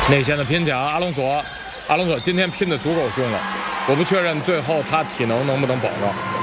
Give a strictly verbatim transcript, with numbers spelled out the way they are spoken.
内线的拼抢，阿隆索，阿隆索今天拼的足够凶了，我不确认最后他体能能不能保证。